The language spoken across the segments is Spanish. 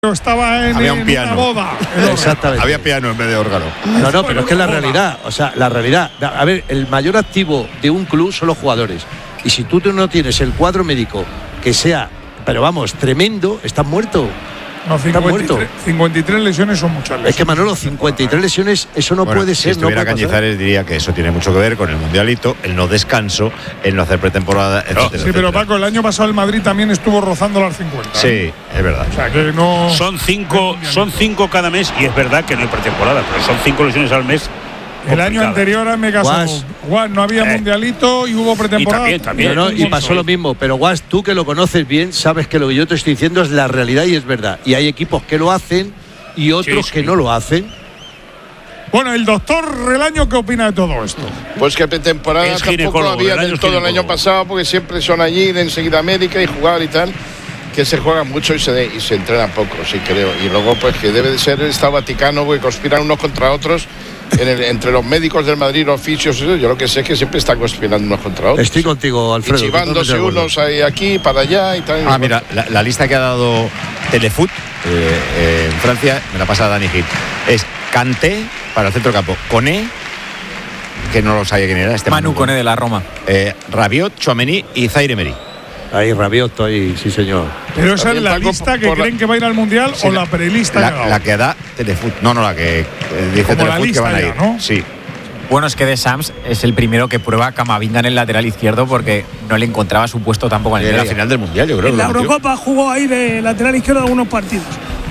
Estaba había un piano. una boda. Exactamente. Había piano en vez de órgano. No, pero es que es la realidad. O sea, la realidad. A ver, el mayor activo de un club son los jugadores. Y si tú no tienes el cuadro médico que sea, pero vamos, tremendo, estás muerto. No, 53 lesiones son muchas lesiones. Es que Manolo, 53 lesiones, eso no puede ser. Si estuviera Cañizares diría que eso tiene mucho que ver con el mundialito, el no descanso, el no hacer pretemporada, etcétera. Sí, pero Paco, el año pasado el Madrid también estuvo rozando las 50. Sí, es verdad. O sea, que no. Son cinco cada mes y es verdad que no hay pretemporada, pero son 5 lesiones al mes. El año anterior me casó. No había mundialito y hubo pretemporada. Y también. Y pasó lo mismo. Pero Guas, tú que lo conoces bien, sabes que lo que yo te estoy diciendo es la realidad y es verdad. Y hay equipos que lo hacen y otros que no lo hacen. Bueno, el doctor Relaño, ¿qué opina de todo esto? Pues que pretemporada tampoco había del todo el año pasado, porque siempre son allí de enseguida médica y jugar y tal, que se juega mucho y se entrena poco, sí creo. Y luego pues que debe de ser el Estado Vaticano, porque conspiran unos contra otros. Entre los médicos del Madrid, los oficios, yo lo que sé es que siempre están conspirando unos contra otros. Estoy contigo, Alfredo. Y chivándose unos ahí, aquí, para allá y tal. Mira, la lista que ha dado Telefoot en Francia, me la pasa Dani Gil. Es Kanté para el centro campo, Koné, que no lo sabía quién era. Manu Koné de la Roma. Rabiot, Tchouaméni y Zaire Emery. Ahí Rabiot, ahí, sí señor. Pero esa es la lista que creen que va a ir al Mundial o la prelista. La que da Telefoot. No, la que dice Telefoot que van a ir. ¿No? Sí. Bueno, es que De Sams es el primero que prueba Camavinga en el lateral izquierdo porque no le encontraba su puesto tampoco en el la final del Mundial, yo creo. En la Eurocopa jugó ahí de lateral izquierdo algunos partidos.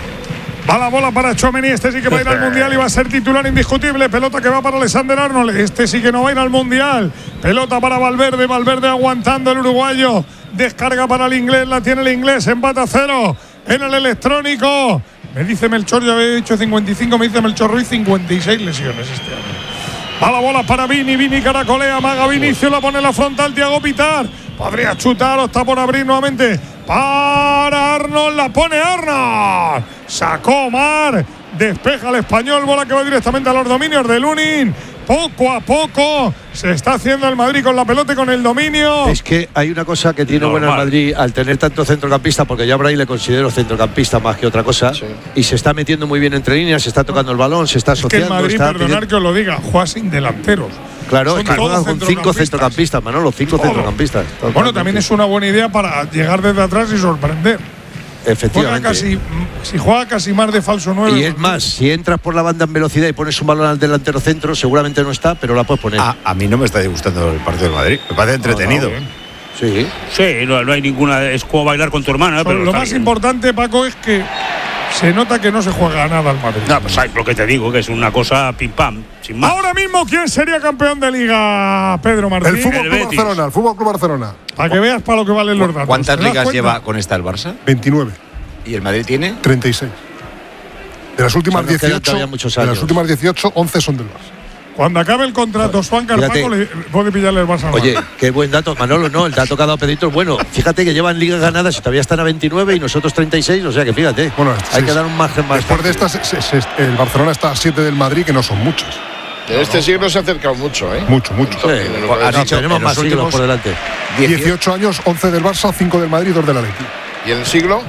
Va la bola para Tchouaméni, este sí que va a ir al Mundial y va a ser titular indiscutible. Pelota que va para Alexander Arnold, este sí que no va a ir al Mundial. Pelota para Valverde, Valverde aguantando el uruguayo. Descarga para el inglés, la tiene el inglés, empata 0 en el electrónico. Me dice Melchor, yo había dicho 55, me dice Melchor Ruiz 56 lesiones este año. Va la bola para Vini caracolea, maga Vinicius, la pone en la frontal, Thiago Pitar. Podría chutar, o está por abrir nuevamente. Para Arnold, la pone Arnold. Sacó Omar, despeja el español, bola que va directamente a los dominios de Lunin. Poco a poco se está haciendo el Madrid con la pelota y con el dominio. Es que hay una cosa que tiene buena el Madrid al tener tanto centrocampista, porque yo a Bray le considero centrocampista más que otra cosa, y se está metiendo muy bien entre líneas, se está tocando el balón, se está asociando. Es que el Madrid, perdonar que os lo diga, juega sin delanteros. Claro, es que juega con 5 centrocampistas, Manolo, 5 centrocampistas. Bueno, también es una buena idea para llegar desde atrás y sorprender. Efectivamente. Si juega casi más de falso 9. Y es más, si entras por la banda en velocidad y pones un balón al delantero centro, seguramente no está, pero la puedes poner. A mí no me está gustando el partido del Madrid. Me parece entretenido. Sí, no hay ninguna. Es como bailar con tu hermana. Pero lo más importante, Paco, es que se nota que no se juega nada al Madrid. No, pues lo que te digo, que es una cosa pim pam, sin más. Ahora mismo, ¿quién sería campeón de Liga, Pedro Martín? El Fútbol Club Barcelona. Para que veas para lo que valen los datos. ¿Cuántas ligas lleva con esta el Barça? 29. ¿Y el Madrid tiene? 36. De las últimas 18, 11 son del Barça. Cuando acabe el contrato, Juan Carpaco le puede pillarle el Barça. Oye, qué buen dato, Manolo, no, el dato que ha dado Pedrito es bueno. Fíjate que llevan ligas ganadas y todavía están a 29 y nosotros 36, o sea que fíjate, bueno, hay que dar un margen más. Después de estas, el Barcelona está a 7 del Madrid, que no son muchas. En este siglo se ha acercado mucho, ¿eh? Mucho. Tenemos más siglos por delante. 18 años, 11 del Barça, 5 del Madrid, 2 del Atleti. ¿Y en el siglo?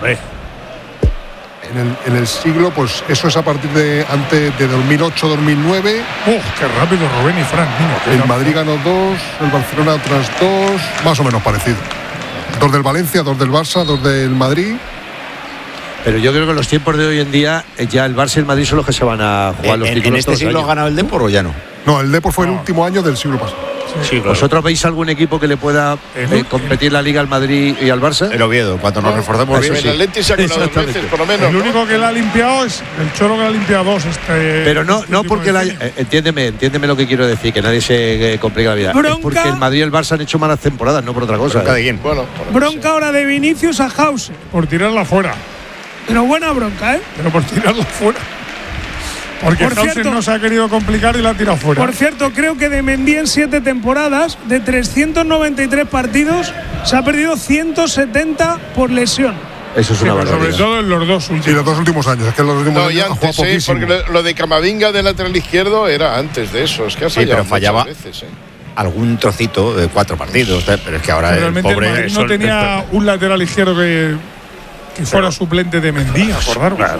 En el siglo, pues eso es a partir de 2008, 2009. ¡Qué rápido, Rubén y Fran! El Madrid ganó 2, el Barcelona otras 2, más o menos parecido. 2 del Valencia, 2 del Barça, 2 del Madrid. Pero yo creo que en los tiempos de hoy en día ya el Barça y el Madrid son los que se van a jugar los títulos. ¿En este siglo ha ganado el Depor o ya no? No, el Depor fue el último año del siglo pasado. Sí, claro. ¿Vosotros veis algún equipo que le pueda competir la Liga al Madrid y al Barça? El Oviedo, cuando nos reforzamos bien. El Atleti se ha colado 2 veces, por lo menos. El único que la ha limpiado es el Cholo, que la ha limpiado 2. Pero no porque entiéndeme lo que quiero decir, que nadie se complica la vida. Es porque el Madrid y el Barça han hecho malas temporadas, no por otra cosa. Bronca ahora de Vinicius a Hause. Por tirarla fuera. Pero buena bronca, ¿eh? Pero por tirarla fuera. Porque Hause no se ha querido complicar y la ha tirado fuera. Por cierto, creo que de Mendy en 7 temporadas, de 393 partidos, se ha perdido 170 por lesión. Eso es una barbaridad. Sobre todo en los 2 últimos. Sí, los 2 últimos años. Es que los últimos años antes, ha jugado poquísimo. porque lo de Camavinga del lateral izquierdo era antes de eso. Es que ha fallado pero fallaba veces, algún trocito de 4 partidos. Pero es que ahora el pobre. El no tenía un lateral izquierdo que que fuera suplente de Mendy, acordaros.